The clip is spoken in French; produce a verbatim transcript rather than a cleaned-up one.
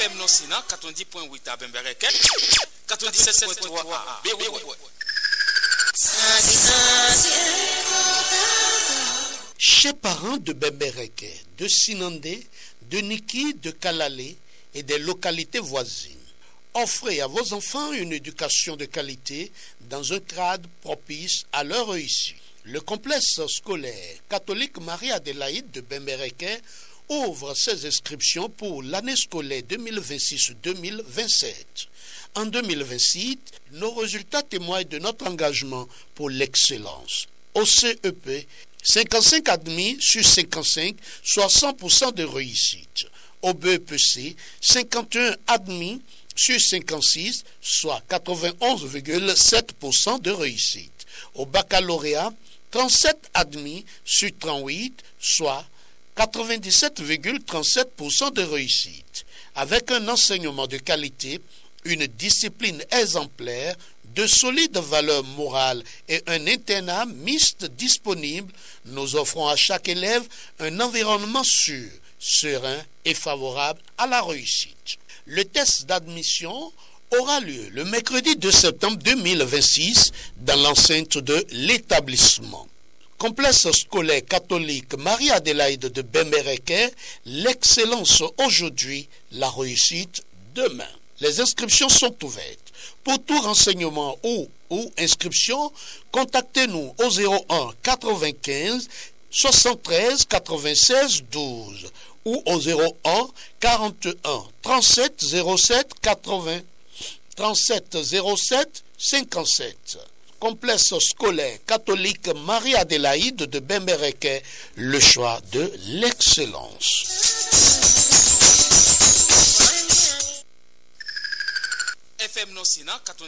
M Nosina quatre-vingt-dix point huit à Bembereke, quatre-vingt-dix-sept point trois à Béroué. Chers parents de Bembereke, de Sinandé, de Niki, de Kalalé et des localités voisines, offrez à vos enfants une éducation de qualité dans un cadre propice à leur réussite. Le complexe scolaire catholique Marie-Adélaïde de Bembereke ouvre ses inscriptions pour l'année scolaire deux mille vingt-six deux mille vingt-sept. En deux mille vingt-six, nos résultats témoignent de notre engagement pour l'excellence. Au C E P, cinquante-cinq admis sur cinquante-cinq, soit cent pour cent de réussite. Au B E P C, cinquante et un admis sur cinquante-six, soit quatre-vingt-onze virgule sept pour cent de réussite. Au baccalauréat, trente-sept admis sur trente-huit, soit quatre-vingt-dix-sept virgule trente-sept pour cent de réussite. Avec un enseignement de qualité, une discipline exemplaire, de solides valeurs morales et un internat mixte disponible, nous offrons à chaque élève un environnement sûr, serein et favorable à la réussite. Le test d'admission aura lieu le mercredi deux septembre deux mille vingt-six dans l'enceinte de l'établissement. Complexe scolaire catholique Marie-Adélaïde de Bembereke, l'excellence aujourd'hui, la réussite demain. Les inscriptions sont ouvertes. Pour tout renseignement ou, ou inscription, contactez-nous au zéro un quatre-vingt-quinze soixante-treize quatre-vingt-seize douze ou au zéro un quarante et un trente-sept zéro sept quatre-vingts trente-sept zéro sept cinquante-sept. Complexe scolaire catholique Marie-Adélaïde de Bembereke, le choix de l'excellence. F M Nosina